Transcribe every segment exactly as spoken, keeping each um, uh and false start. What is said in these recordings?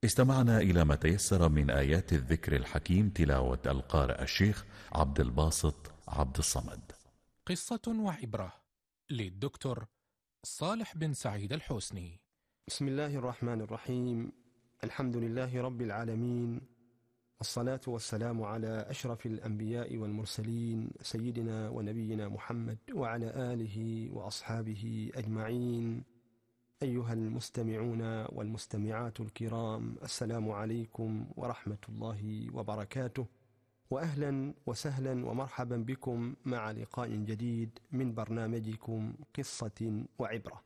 استمعنا إلى ما تيسر من آيات الذكر الحكيم، تلاوة القارئ الشيخ عبد الباسط عبد الصمد. قصة وعبرة للدكتور صالح بن سعيد الحسني. بسم الله الرحمن الرحيم. الحمد لله رب العالمين، والصلاة والسلام على أشرف الأنبياء والمرسلين سيدنا ونبينا محمد وعلى آله وأصحابه أجمعين. أيها المستمعون والمستمعات الكرام، السلام عليكم ورحمة الله وبركاته، وأهلا وسهلا ومرحبا بكم مع لقاء جديد من برنامجكم قصة وعبرة.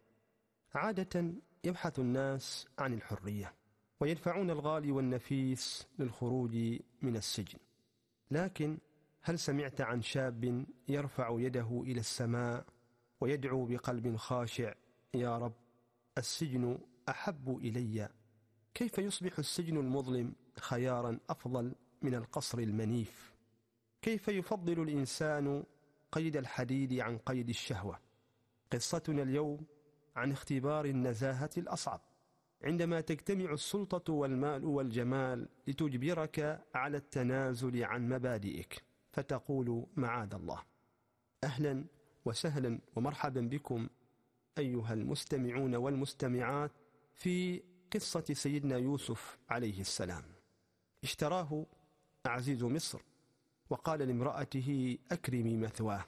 عادة يبحث الناس عن الحرية ويدفعون الغالي والنفيس للخروج من السجن، لكن هل سمعت عن شاب يرفع يده إلى السماء ويدعو بقلب خاشع: يا رب، السجن أحب إلي؟ كيف يصبح السجن المظلم خيارا أفضل من القصر المنيف؟ كيف يفضل الإنسان قيد الحديد عن قيد الشهوة؟ قصتنا اليوم عن اختبار النزاهة الأصعب، عندما تجتمع السلطة والمال والجمال لتجبرك على التنازل عن مبادئك، فتقول معاذ الله. أهلا وسهلا ومرحبا بكم أيها المستمعون والمستمعات في قصة سيدنا يوسف عليه السلام. اشتراه عزيز مصر وقال لامرأته: أكرمي مثواه.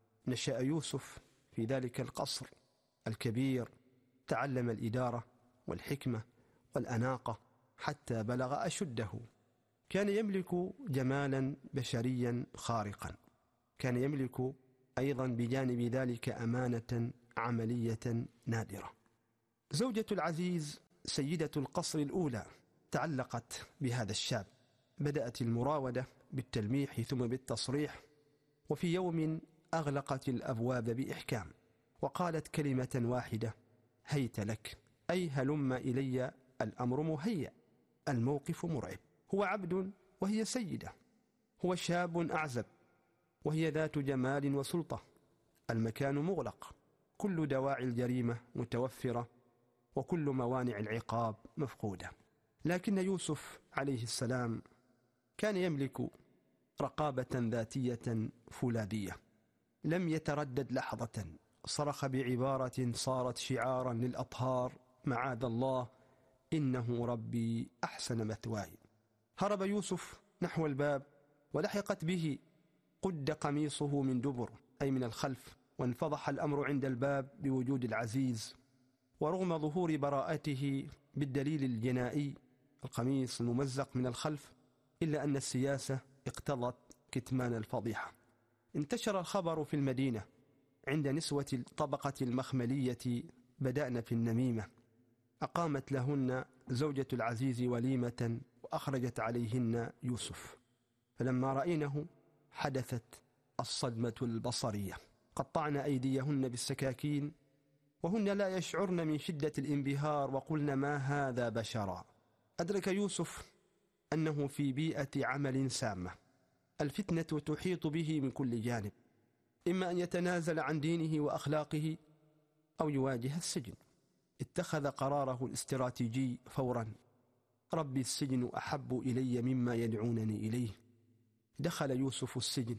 نشأ يوسف في ذلك القصر الكبير، تعلم الإدارة والحكمة والأناقة حتى بلغ أشده. كان يملك جمالا بشريا خارقا، كان يملك أيضا بجانب ذلك أمانة عملية نادرة. زوجة العزيز سيدة القصر الأولى تعلقت بهذا الشاب، بدأت المراودة بالتلميح ثم بالتصريح، وفي يوم أغلقت الأبواب بإحكام وقالت كلمة واحدة: هيت لك، أي هلم إلي، الأمر مهيأ، الموقف مرعب. هو عبد وهي سيدة، هو شاب أعزب وهي ذات جمال وسلطة، المكان مغلق، كل دواعي الجريمة متوفرة وكل موانع العقاب مفقودة. لكن يوسف عليه السلام كان يملك رقابة ذاتية فولاذية، لم يتردد لحظة، صرخ بعبارة صارت شعارا للأطهار: معاذ الله، إنه ربي أحسن مثواي. هرب يوسف نحو الباب ولحقت به قد قميصه من دبر، أي من الخلف، وانفضح الأمر عند الباب بوجود العزيز. ورغم ظهور براءته بالدليل الجنائي، القميص الممزق من الخلف، إلا أن السياسة اقتضت كتمان الفضيحة. انتشر الخبر في المدينة عند نسوة الطبقة المخملية، بدأن في النميمة. أقامت لهن زوجة العزيز وليمة وأخرجت عليهن يوسف، فلما رأينه حدثت الصدمة البصرية، قطعن أيديهن بالسكاكين وهن لا يشعرن من شدة الانبهار، وقلن: ما هذا بشرا. أدرك يوسف أنه في بيئة عمل سامة، الفتنة تحيط به من كل جانب، إما أن يتنازل عن دينه وأخلاقه أو يواجه السجن. اتخذ قراره الاستراتيجي فورا: ربي، السجن أحب إلي مما يدعونني إليه. دخل يوسف السجن،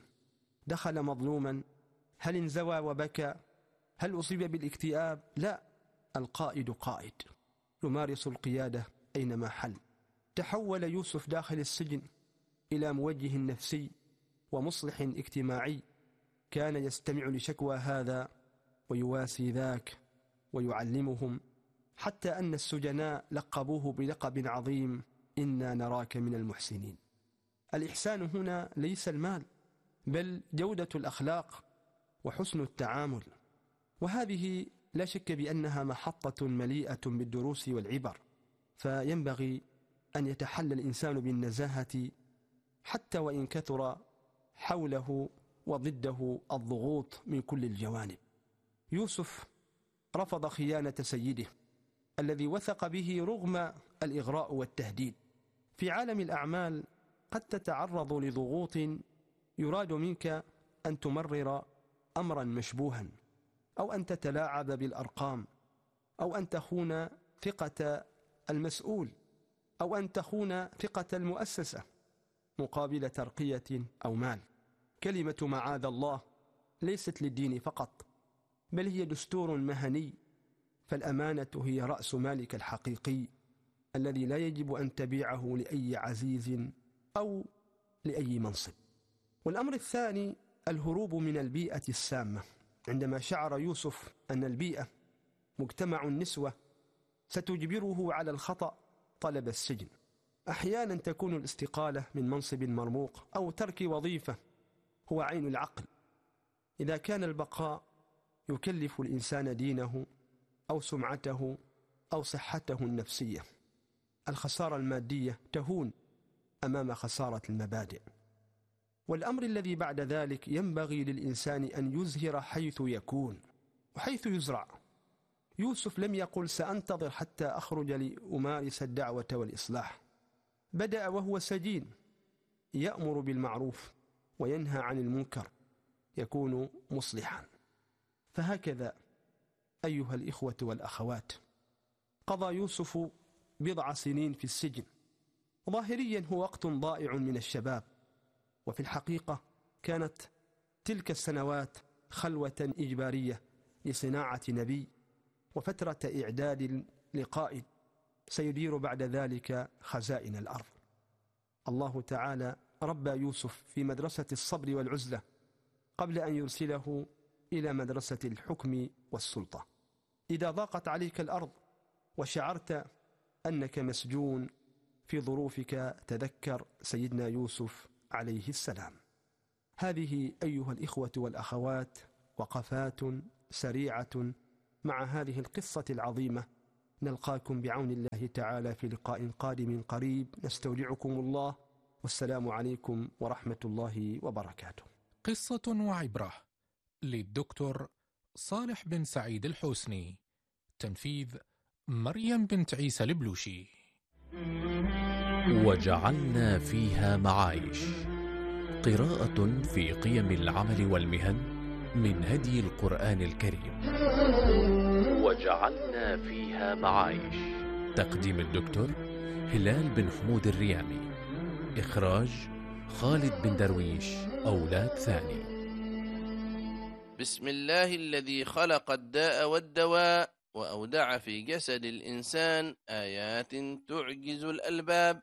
دخل مظلوما. هل انزوى وبكى؟ هل أصيب بالاكتئاب؟ لا، القائد قائد يمارس القيادة أينما حل. تحول يوسف داخل السجن إلى موجه نفسي ومصلح اجتماعي، كان يستمع لشكوى هذا ويواسي ذاك ويعلمهم، حتى أن السجناء لقبوه بلقب عظيم: إنا نراك من المحسنين. الإحسان هنا ليس المال، بل جودة الأخلاق وحسن التعامل، وهذه لا شك بأنها محطة مليئة بالدروس والعبر. فينبغي أن يتحلى الإنسان بالنزاهة حتى وإن كثر حوله وضده الضغوط من كل الجوانب. يوسف رفض خيانة سيده الذي وثق به رغم الإغراء والتهديد. في عالم الأعمال قد تتعرض لضغوط يراد منك أن تمرر أمرا مشبوها، أو أن تتلاعب بالأرقام، أو أن تخون ثقة المسؤول، أو أن تخون ثقة المؤسسة مقابل ترقية أو مال. كلمة معاذ الله ليست للدين فقط، بل هي دستور مهني، فالأمانة هي رأس مالك الحقيقي الذي لا يجب أن تبيعه لأي عزيز أو لأي منصب. والأمر الثاني الهروب من البيئة السامة. عندما شعر يوسف أن البيئة مجتمع النسوة ستجبره على الخطأ طلب السجن. أحيانا تكون الاستقالة من منصب مرموق أو ترك وظيفة هو عين العقل، إذا كان البقاء يكلف الإنسان دينه أو سمعته أو صحته النفسية. الخسارة المادية تهون أمام خسارة المبادئ. والأمر الذي بعد ذلك ينبغي للإنسان أن يزهر حيث يكون وحيث يزرع. يوسف لم يقل سأنتظر حتى أخرج لأمارس الدعوة والإصلاح. بدأ وهو سجين يأمر بالمعروف وينهى عن المنكر، يكون مصلحا. فهكذا أيها الإخوة والأخوات، قضى يوسف بضع سنين في السجن. ظاهريا هو وقت ضائع من الشباب، وفي الحقيقة كانت تلك السنوات خلوة إجبارية لصناعة نبي وفترة إعداد لقائد سيدير بعد ذلك خزائن الأرض. الله تعالى ربى يوسف في مدرسة الصبر والعزلة قبل أن يرسله إلى مدرسة الحكم والسلطة. إذا ضاقت عليك الأرض وشعرت أنك مسجون في ظروفك، تذكر سيدنا يوسف عليه السلام. هذه أيها الإخوة والأخوات وقفات سريعة مع هذه القصة العظيمة. نلقاكم بعون الله تعالى في لقاء قادم قريب. نستودعكم الله، والسلام عليكم ورحمة الله وبركاته. قصة وعبرة للدكتور صالح بن سعيد الحوسني، تنفيذ مريم بنت عيسى البلوشي. وجعلنا فيها معايش، قراءة في قيم العمل والمهن من هدي القرآن الكريم. وجعلنا فيها معايش، تقديم الدكتور هلال بن حمود الريامي، إخراج خالد بن درويش، أولاد ثاني. بسم الله الذي خلق الداء والدواء وأودع في جسد الإنسان آيات تعجز الألباب.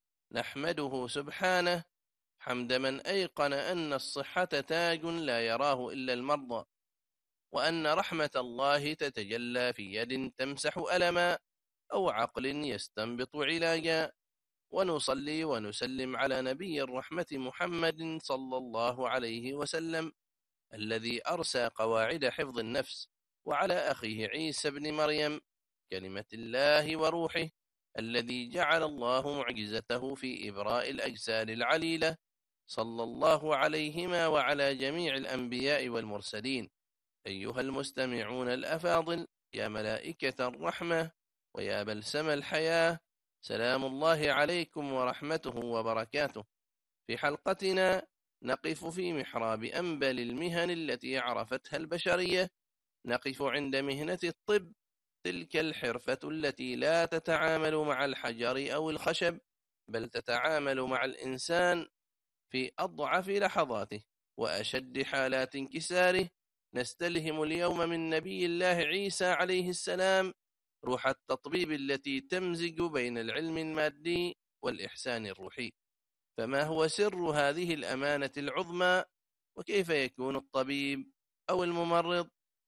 نحمده سبحانه حمد من أيقن أن الصحة تاج لا يراه إلا المرضى، وأن رحمة الله تتجلى في يد تمسح ألما أو عقل يستنبط علاجا. ونصلي ونسلم على نبي الرحمة محمد صلى الله عليه وسلم الذي أرسى قواعد حفظ النفس، وعلى أخيه عيسى بن مريم كلمة الله وروحه الذي جعل الله معجزته في إبراء الأجساد العليلة، صلى الله عليهما وعلى جميع الأنبياء والمرسلين. أيها المستمعون الأفاضل، يا ملائكة الرحمة ويا بلسم الحياة، سلام الله عليكم ورحمته وبركاته. في حلقتنا نقف في محراب أنبل المهن التي عرفتها البشرية. نقف عند مهنة الطب، تلك الحرفة التي لا تتعامل مع الحجر أو الخشب، بل تتعامل مع الإنسان في أضعف لحظاته وأشد حالات انكساره. نستلهم اليوم من نبي الله عيسى عليه السلام روح التطبيب التي تمزج بين العلم المادي والإحسان الروحي. فما هو سر هذه الأمانة العظمى؟ وكيف يكون الطبيب أو الممرض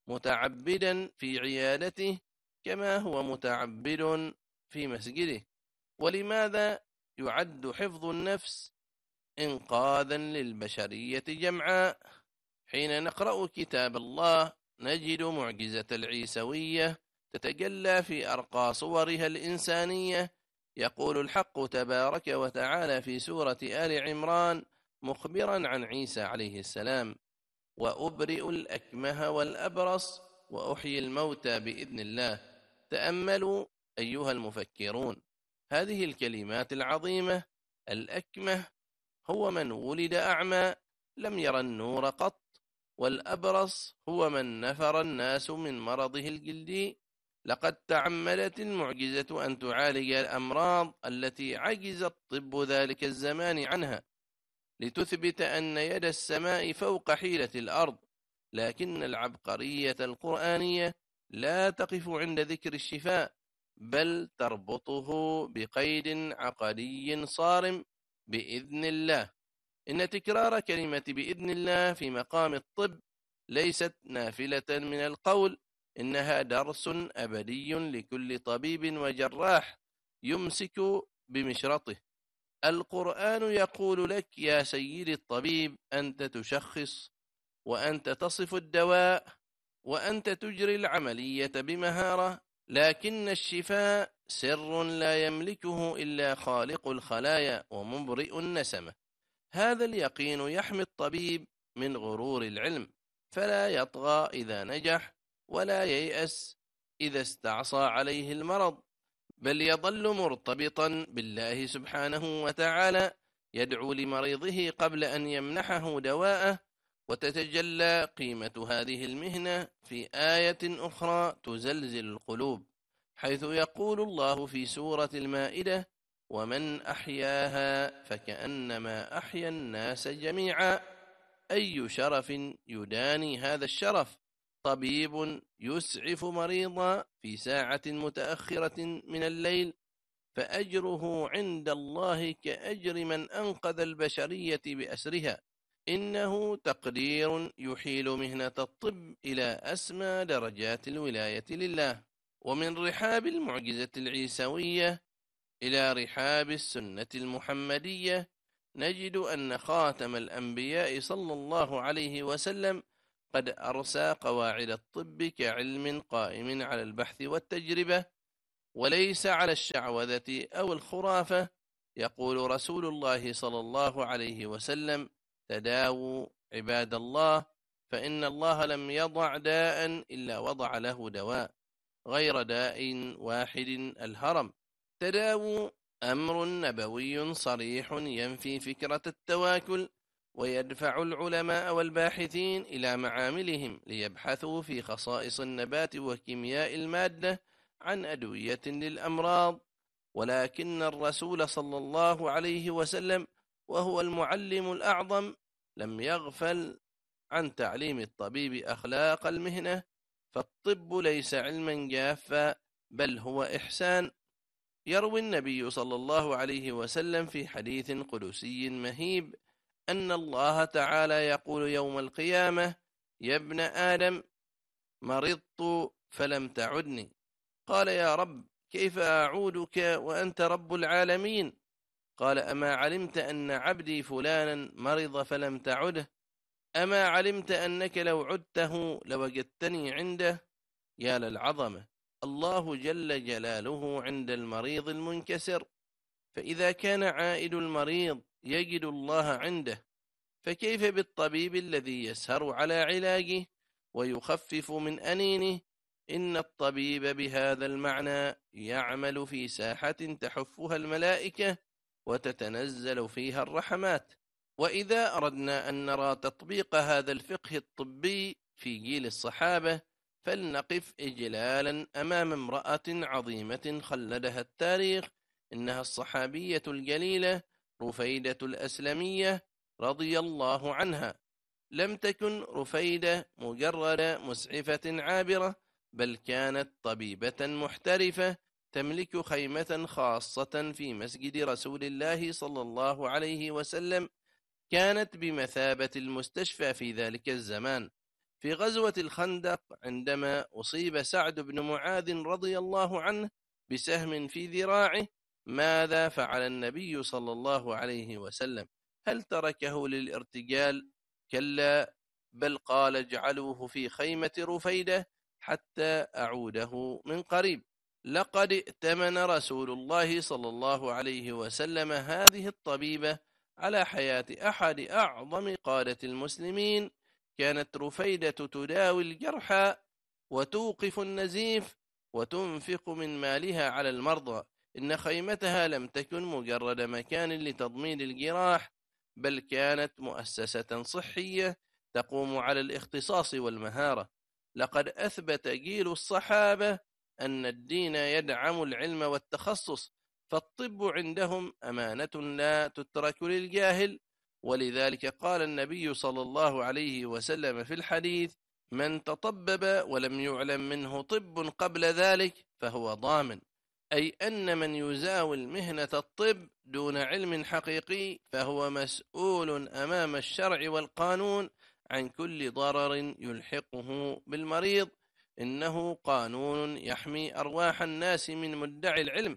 متعبدا في عيادته كما هو متعبد في مسجده؟ ولماذا يعد حفظ النفس إنقاذا للبشرية جمعاء؟ حين نقرأ كتاب الله نجد معجزة العيسوية تتجلى في أرقى صورها الإنسانية. يقول الحق تبارك وتعالى في سورة آل عمران مخبرا عن عيسى عليه السلام: وأبرئ الأكمه والأبرص وأحيي الموتى بإذن الله. تأملوا أيها المفكرون هذه الكلمات العظيمة. الأكمه هو من ولد أعمى لم يرى النور قط، والأبرص هو من نفر الناس من مرضه الجلدي لقد تعمدت المعجزة أن تعالج الأمراض التي عجز الطب ذلك الزمان عنها، لتثبت أن يد السماء فوق حيلة الأرض. لكن العبقرية القرآنية لا تقف عند ذكر الشفاء، بل تربطه بقيد عقدي صارم: بإذن الله. إن تكرار كلمة بإذن الله في مقام الطب ليست نافلة من القول، إنها درس أبدي لكل طبيب وجراح يمسك بمشرطه. القرآن يقول لك يا سيدي الطبيب أنت تشخص، وأنت تصف الدواء، وأنت تجري العملية بمهارة، لكن الشفاء سر لا يملكه إلا خالق الخلايا ومبرئ النسمة. هذا اليقين يحمي الطبيب من غرور العلم، فلا يطغى إذا نجح، ولا ييأس إذا استعصى عليه المرض، بل يظل مرتبطا بالله سبحانه وتعالى، يدعو لمريضه قبل أن يمنحه دواءه. وتتجلى قيمة هذه المهنة في آية أخرى تزلزل القلوب، حيث يقول الله في سورة المائدة: ومن أحياها فكأنما أحيا الناس جميعا. أي شرف يداني هذا الشرف؟ طبيب يسعف مريضا في ساعة متأخرة من الليل، فأجره عند الله كأجر من أنقذ البشرية بأسرها. إنه تقدير يحيل مهنة الطب إلى أسمى درجات الولاية لله. ومن رحاب المعجزة العيسوية إلى رحاب السنة المحمدية نجد أن خاتم الأنبياء صلى الله عليه وسلم قد أرسى قواعد الطب كعلم قائم على البحث والتجربة، وليس على الشعوذة أو الخرافة. يقول رسول الله صلى الله عليه وسلم: تداووا عباد الله، فإن الله لم يضع داء إلا وضع له دواء، غير داء واحد الهرم. تداووا أمر نبوي صريح ينفي فكرة التواكل، ويدفع العلماء والباحثين إلى معاملهم ليبحثوا في خصائص النبات وكيمياء المادة عن أدوية للأمراض. ولكن الرسول صلى الله عليه وسلم وهو المعلم الأعظم لم يغفل عن تعليم الطبيب أخلاق المهنة، فالطب ليس علما جافا، بل هو إحسان. يروي النبي صلى الله عليه وسلم في حديث قدسي مهيب أن الله تعالى يقول يوم القيامة: يا ابن آدم مرضت فلم تعدني. قال: يا رب كيف أعودك وأنت رب العالمين؟ قال: أما علمت أن عبدي فلانا مرض فلم تعده؟ أما علمت أنك لو عدته لوجدتني عنده؟ يا للعظمة! الله جل جلاله عند المريض المنكسر، فإذا كان عائد المريض يجد الله عنده، فكيف بالطبيب الذي يسهر على علاجه ويخفف من أنينه؟ إن الطبيب بهذا المعنى يعمل في ساحة تحفها الملائكة وتتنزل فيها الرحمات. وإذا أردنا أن نرى تطبيق هذا الفقه الطبي في جيل الصحابة، فلنقف إجلالا أمام امرأة عظيمة خلدها التاريخ، إنها الصحابية الجليلة رفيدة الأسلمية رضي الله عنها. لم تكن رفيدة مجرد مسعفة عابرة، بل كانت طبيبة محترفة تملك خيمة خاصة في مسجد رسول الله صلى الله عليه وسلم، كانت بمثابة المستشفى في ذلك الزمان. في غزوة الخندق عندما أصيب سعد بن معاذ رضي الله عنه بسهم في ذراعه، ماذا فعل النبي صلى الله عليه وسلم؟ هل تركه للارتجال؟ كلا، بل قال: اجعلوه في خيمة رفيدة حتى أعوده من قريب. لقد ائتمن رسول الله صلى الله عليه وسلم هذه الطبيبة على حياة أحد أعظم قادة المسلمين. كانت رفيدة تداوي الجرحى وتوقف النزيف وتنفق من مالها على المرضى. إن خيمتها لم تكن مجرد مكان لتضميد الجراح، بل كانت مؤسسة صحية تقوم على الاختصاص والمهارة. لقد أثبت جيل الصحابة أن الدين يدعم العلم والتخصص، فالطب عندهم أمانة لا تترك للجاهل. ولذلك قال النبي صلى الله عليه وسلم في الحديث: من تطبب ولم يعلم منه طب قبل ذلك فهو ضامن، أي أن من يزاول مهنة الطب دون علم حقيقي فهو مسؤول أمام الشرع والقانون عن كل ضرر يلحقه بالمريض. إنه قانون يحمي أرواح الناس من مدعي العلم.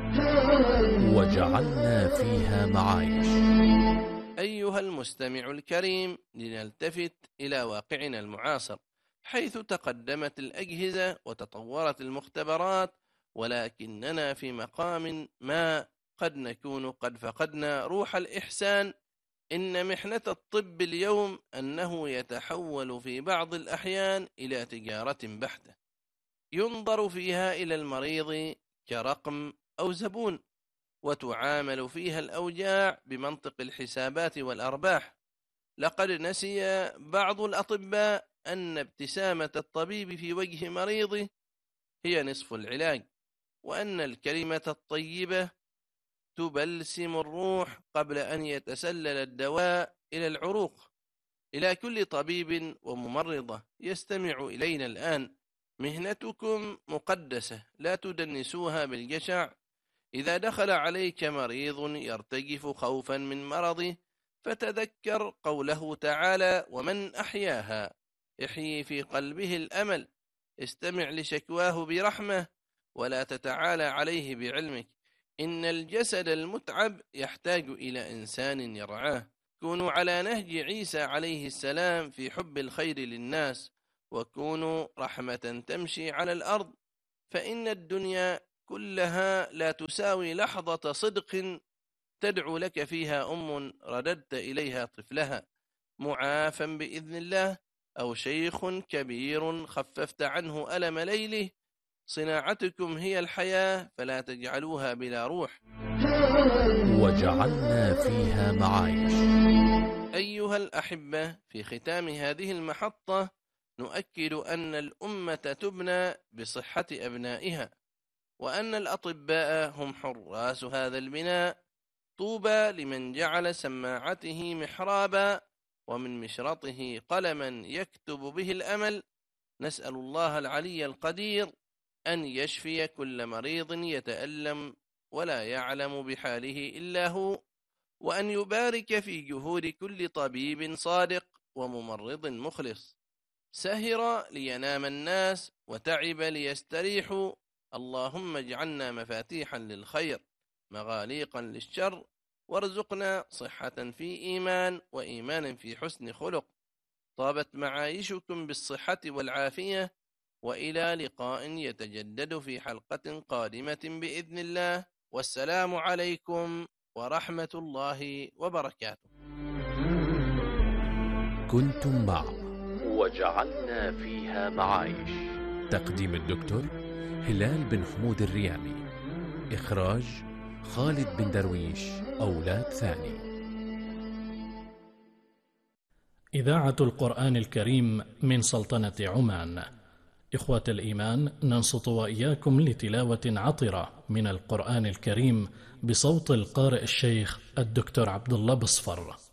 وجعلنا فيها معايش. أيها المستمع الكريم، لنلتفت إلى واقعنا المعاصر، حيث تقدمت الأجهزة وتطورت المختبرات، ولكننا في مقام ما قد نكون قد فقدنا روح الإحسان. إن محنة الطب اليوم أنه يتحول في بعض الأحيان إلى تجارة بحتة، ينظر فيها إلى المريض كرقم أو زبون، وتعامل فيها الأوجاع بمنطق الحسابات والأرباح. لقد نسي بعض الأطباء أن ابتسامة الطبيب في وجه مريضه هي نصف العلاج، وأن الكلمة الطيبة تبلسم الروح قبل أن يتسلل الدواء إلى العروق. إلى كل طبيب وممرضة يستمع إلينا الآن، مهنتكم مقدسة، لا تدنسوها بالجشع. إذا دخل عليك مريض يرتجف خوفا من مرضه، فتذكر قوله تعالى: ومن أحياها احيي في قلبه الأمل. استمع لشكواه برحمة، ولا تتعالى عليه بعلمك. إن الجسد المتعب يحتاج إلى إنسان يرعاه. كونوا على نهج عيسى عليه السلام في حب الخير للناس، وكونوا رحمة تمشي على الأرض، فإن الدنيا كلها لا تساوي لحظة صدق تدعو لك فيها أم رددت إليها طفلها معافا بإذن الله، أو شيخ كبير خففت عنه ألم ليله. صناعتكم هي الحياة، فلا تجعلوها بلا روح. وجعلنا فيها معايش. أيها الأحبة، في ختام هذه المحطة نؤكد أن الأمة تبنى بصحة أبنائها، وأن الأطباء هم حراس هذا البناء. طوبى لمن جعل سماعته محرابا ومن مشرطه قلما يكتب به الأمل. نسأل الله العلي القدير أن يشفي كل مريض يتألم ولا يعلم بحاله إلا هو، وأن يبارك في جهود كل طبيب صادق وممرض مخلص. سهر لينام الناس وتعب ليستريحوا. اللهم اجعلنا مفاتيحا للخير مغاليقا للشر، وارزقنا صحة في إيمان وإيمان في حسن خلق. طابت معايشكم بالصحة والعافية، وإلى لقاء يتجدد في حلقة قادمة بإذن الله. والسلام عليكم ورحمة الله وبركاته. كنتم مع وجعلنا فيها معايش. تقديم الدكتور هلال بن حمود الريامي. إخراج خالد بن درويش أولاد ثاني. إذاعة القرآن الكريم من سلطنة عمان. إخوة الإيمان، ننصت وإياكم لتلاوة عطرة من القرآن الكريم بصوت القارئ الشيخ الدكتور عبد الله بصفر.